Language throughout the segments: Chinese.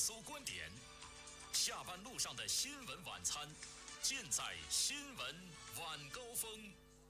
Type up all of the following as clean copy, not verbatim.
搜观点，下班路上的新闻晚餐，尽在新闻晚高峰。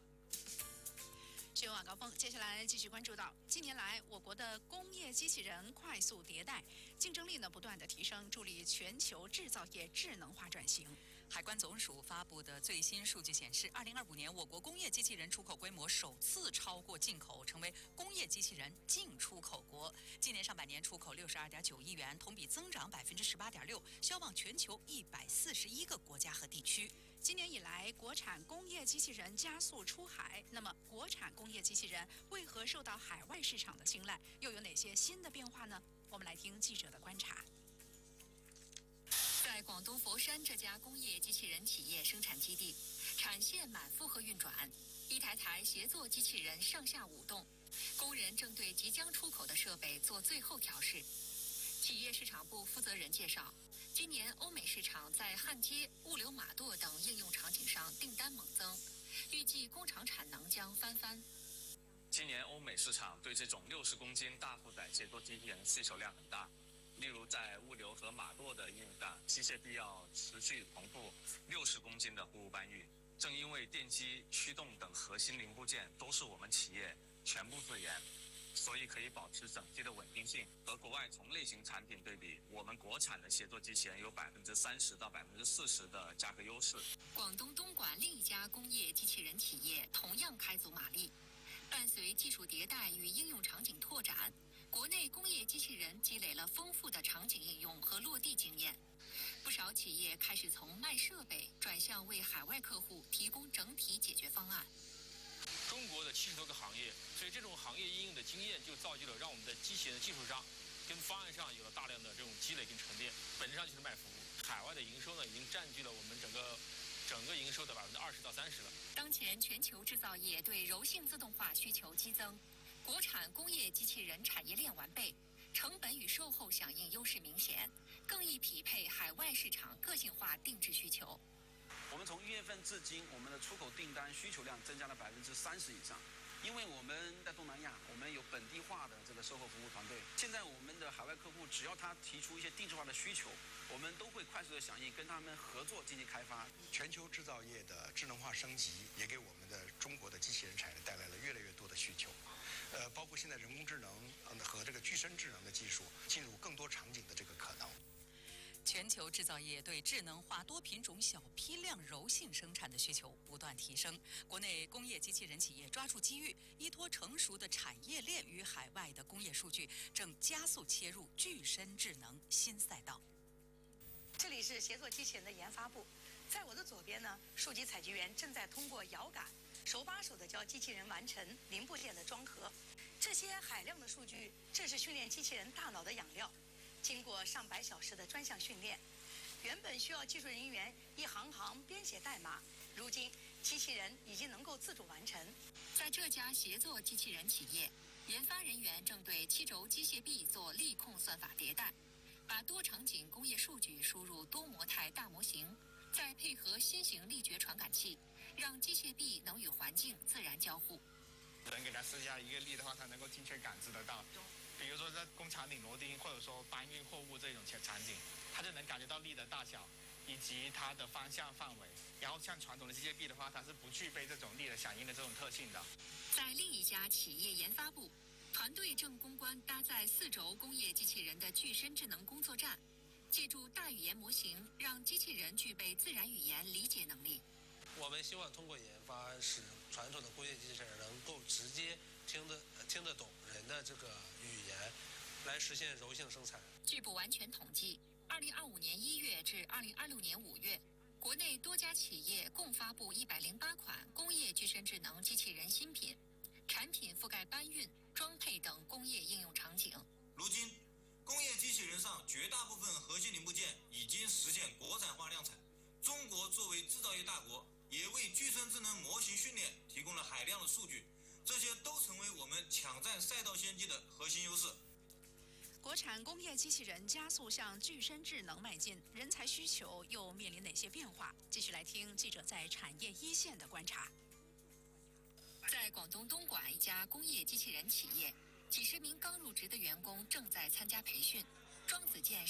新闻晚高峰，接下来继续关注到，近年来我国的工业机器人快速迭代，竞争力不断的提升，助力全球制造业智能化转型。 海关总署发布的最新数据显示，2025年我国工业机器人出口规模首次超过进口，成为工业机器人净出口国。今年上半年出口62.9亿元，同比增长18.6%，销往全球141个国家和地区。 今年以来，国产工业机器人加速出海，那么国产工业机器人为何受到海外市场的青睐？又有哪些新的变化呢？我们来听记者的观察。 在广东佛山这家工业机器人企业生产基地，产线满负荷运转，一台台协作机器人上下舞动，工人正对即将出口的设备做最后调试。企业市场部负责人介绍，今年欧美市场在焊接、物流码垛等应用场景上订单猛增，预计工厂产能将翻番。 今年欧美市场对这种60公斤大负载协作机器人需求量很大，例如在物流和码垛的应用上，机械臂要持续重复60公斤的货物搬运。正因为电机、驱动等核心零部件都是我们企业全部自研，所以可以保持整机的稳定性。和国外同类型产品对比，我们国产的协作机器人有30%到40%的价格优势。 广东东莞另一家工业机器人企业同样开足马力，伴随技术迭代与应用场景拓展，国内工业机器人积累了丰富的场景应用和落地经验。不少企业开始从卖设备转向为海外客户提供整体解决方案。 中国的70多个行业，所以这种行业应用的经验就造就了让我们的机器人的技术上跟方案上有了大量的这种积累跟沉淀，本质上就是卖服务。海外的营收呢，已经占据了我们整个营收的20%到30%了。 当前全球制造业对柔性自动化需求激增，国产工业机器人产业链完备，成本与售后响应优势明显，更易匹配海外市场个性化定制需求。 我们从1月份至今，我们的出口订单需求量增加了30%以上。因为我们在东南亚，我们有本地化的这个售后服务团队。现在我们的海外客户只要他提出一些定制化的需求，我们都会快速的响应，跟他们合作进行开发。 全球制造业的智能化升级，也给我们的中国的机器人产业带来了越来越多的需求。包括现在人工智能和这个具身智能的技术进入更多场景的这个可能。 全球制造业对智能化多品种小批量柔性生产的需求不断提升，国内工业机器人企业抓住机遇，依托成熟的产业链与海外的工业数据，正加速切入具身智能新赛道。 这里是协作机器人的研发部，在我的左边呢，数据采集员正在通过遥感手把手地教机器人完成零部件的装盒。这些海量的数据正是训练机器人大脑的养料。经过上百小时的专项训练，原本需要技术人员一行行编写代码，如今机器人已经能够自主完成。 在这家协作机器人企业，研发人员正对7轴机械臂做力控算法迭代，把多场景工业数据输入多模态大模型，再配合新型力学传感器，让机械臂能与环境自然交互。 人给它施加一个力的话，它能够精确感知得到。比如说在工厂里螺钉，或者说搬运货物这种场景，它就能感觉到力的大小以及它的方向范围。然后像传统的机械臂的话，它是不具备这种力的响应的这种特性的。 在另一家企业研发部，团队正攻关搭载4轴工业机器人的具身智能工作站，借助大语言模型，让机器人具备自然语言理解能力。 我们希望通过研发，使传统的工业机器人能够直接听得懂人的这个语言，来实现柔性生产。 据不完全统计，2025年1月至2026年5月，国内多家企业共发布108款工业具身智能机器人新品，产品覆盖搬运、装配等工业应用场景。 如今，工业机器人上绝大部分核心零部件已经实现国产化量产。中国作为制造业大国，也为具身智能模型训练提供了海量的数据，这些都成为我们抢占赛道先机的核心优势。 国产工业机器人加速向具身智能迈进，人才需求又面临哪些变化？继续来听记者在产业一线的观察。 在广东东莞一家工业机器人企业，几十名刚入职的员工正在参加培训。庄子健